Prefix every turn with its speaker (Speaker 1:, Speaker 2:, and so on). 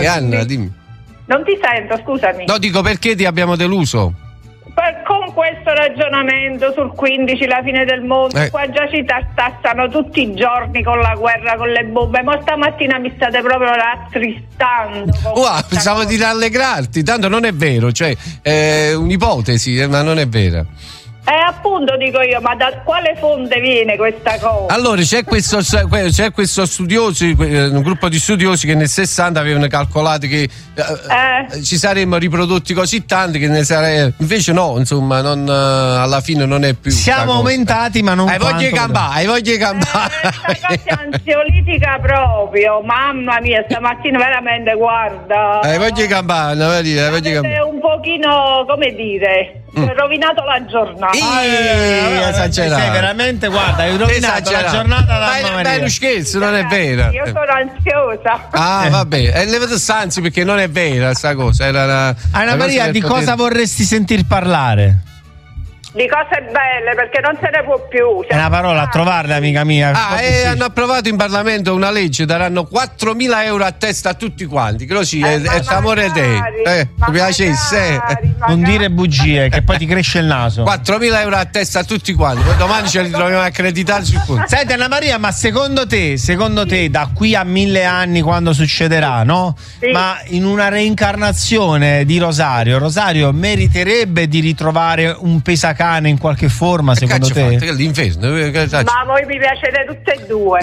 Speaker 1: Anna, dimmi.
Speaker 2: Non ti sento, scusami.
Speaker 1: No, dico, perché ti abbiamo deluso?
Speaker 2: Con questo ragionamento sul 15, la fine del mondo, qua già ci tassano tutti i giorni con la guerra, con le bombe, ma stamattina mi state proprio rattristando.
Speaker 1: Pensavo di rallegrarti, tanto non è vero, cioè è un'ipotesi, ma non è vera.
Speaker 2: Appunto dico io, ma da quale fonte viene questa cosa?
Speaker 1: Allora c'è questo studioso, un gruppo di studiosi che nel 60 avevano calcolato che ci saremmo riprodotti così tanti che ne sarebbe, invece no, insomma, alla fine non è più.
Speaker 2: Siamo
Speaker 3: aumentati, ma non
Speaker 1: hai voglia di campare.
Speaker 2: Questa cosa ansiolitica proprio, mamma mia, stamattina veramente, guarda.
Speaker 1: Hai voglia di campare,
Speaker 2: avete un pochino, come dire, rovinato la giornata.
Speaker 1: Esagerato.
Speaker 3: Sei veramente, guarda, hai rovinato la giornata da Anna Maria.
Speaker 1: È uno scherzo, non è vero.
Speaker 2: Io sono ansiosa.
Speaker 1: Vabbè, levate stanzi perché non è vera sta cosa.
Speaker 3: Anna Maria, di cosa vorresti sentir parlare?
Speaker 2: Di cose belle, perché non se ne può più.
Speaker 3: È una parola a trovarle, amica mia.
Speaker 1: Hanno approvato in Parlamento una legge, daranno 4.000 euro a testa a tutti quanti. Così è amore te. Ti piacesse?
Speaker 3: Non dire bugie, che poi ti cresce il naso.
Speaker 1: 4.000 euro a testa a tutti quanti. Poi domani ce li troviamo accreditati sul punto.
Speaker 3: Senti Anna Maria, ma secondo te, da qui a 1000 anni, quando succederà, no? Sì. Ma in una reincarnazione di Rosario meriterebbe di ritrovare un pesacane in qualche forma, secondo te?
Speaker 1: L'inferno.
Speaker 2: Ma voi mi piacete tutte e due.